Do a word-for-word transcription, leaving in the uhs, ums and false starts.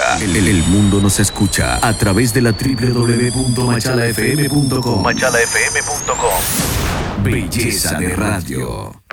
escucha. El, el mundo nos escucha a través de la doble u doble u doble u punto machala f m punto com. machala f m punto com. Belleza de radio.